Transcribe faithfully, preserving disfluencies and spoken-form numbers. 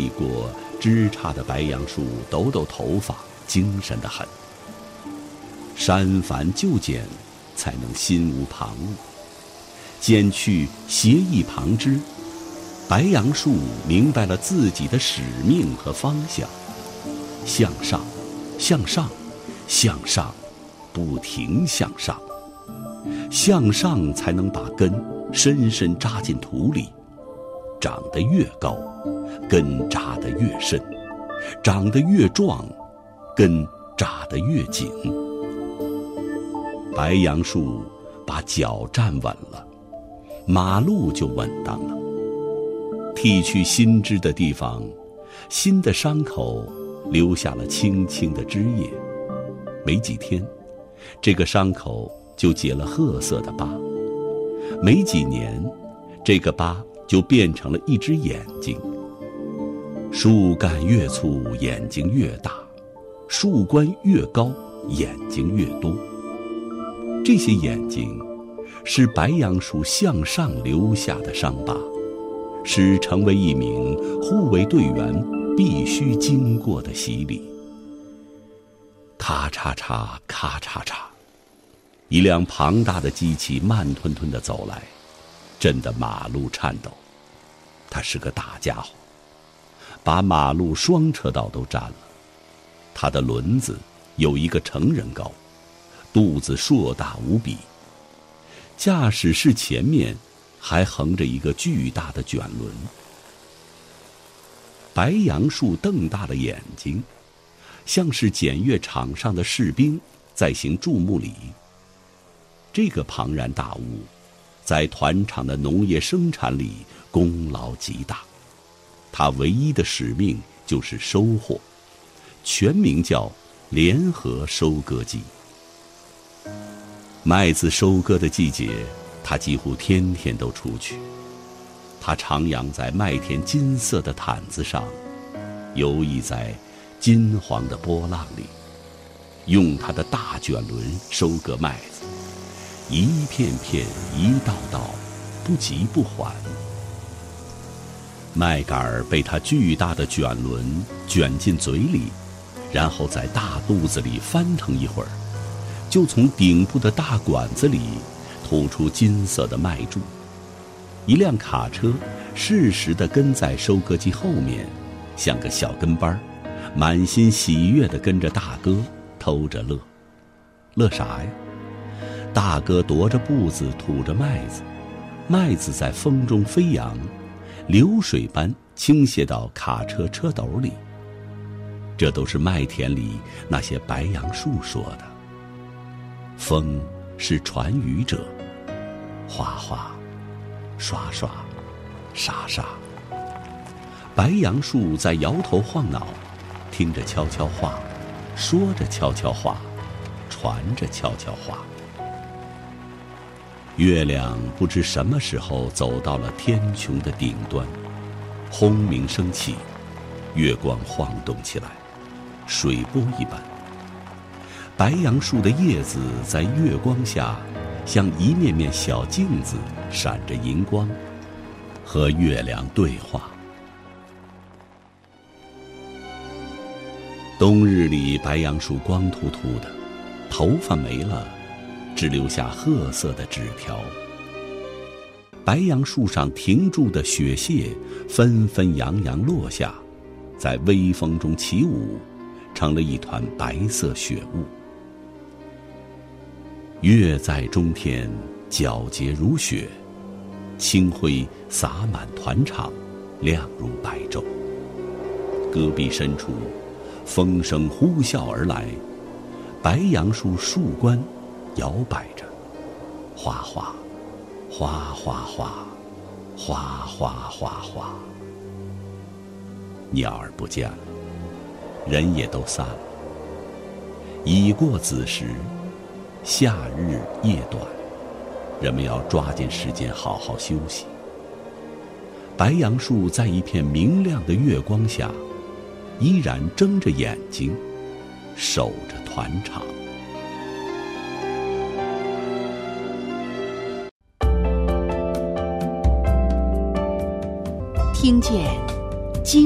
一果枝杈的白杨树抖抖头发，精神得很。删繁就简，才能心无旁骛。减去斜翼旁枝，白杨树明白了自己的使命和方向，向上，向上，向上，不停向上。向上才能把根深深扎进土里，长得越高，根扎得越深，长得越壮，根扎得越紧。白杨树把脚站稳了，马路就稳当了。剃去新枝的地方，新的伤口留下了青青的枝叶，没几天，这个伤口就结了褐色的疤，没几年，这个疤就变成了一只眼睛。树干越粗，眼睛越大；树冠越高，眼睛越多。这些眼睛是白杨树向上留下的伤疤，是成为一名护卫队员必须经过的洗礼。咔嚓嚓，咔嚓嚓，一辆庞大的机器慢吞吞地走来，震得马路颤抖。它是个大家伙，把马路双车道都占了。它的轮子有一个成人高，肚子硕大无比。驾驶室前面还横着一个巨大的卷轮。白杨树瞪大了眼睛，像是检阅场上的士兵在行注目礼。这个庞然大物在团场的农业生产里功劳极大，它唯一的使命就是收获，全名叫联合收割机。麦子收割的季节，它几乎天天都出去。它徜徉在麦田金色的毯子上，游弋在金黄的波浪里，用它的大卷轮收割麦子，一片片，一道道，不急不缓。麦秆被它巨大的卷轮卷进嘴里，然后在大肚子里翻腾一会儿，就从顶部的大管子里吐出金色的麦柱。一辆卡车适时地跟在收割机后面，像个小跟班，满心喜悦地跟着大哥偷着乐。乐啥呀？大哥踱着步子吐着麦子，麦子在风中飞扬，流水般倾泻到卡车车斗里。这都是麦田里那些白杨树说的。风是传语者，哗哗，刷刷，沙沙。白杨树在摇头晃脑，听着悄悄话，说着悄悄话，传着悄悄话。月亮不知什么时候走到了天穹的顶端，轰鸣升起，月光晃动起来，水波一般。白杨树的叶子在月光下像一面面小镜子，闪着银光，和月亮对话。冬日里，白杨树光秃秃的，头发没了，只留下褐色的纸条。白杨树上停住的雪屑纷纷扬扬落下，在微风中起舞，成了一团白色雪雾。月在中天，皎洁如雪，清辉洒满团场，亮如白昼。戈壁深处，风声呼啸而来，白杨树树冠摇摆着，哗哗，哗哗哗，哗哗哗哗。鸟儿不见了，人也都散了。已过子时，夏日夜短，人们要抓紧时间好好休息。白杨树在一片明亮的月光下，依然睁着眼睛，守着团场。 听见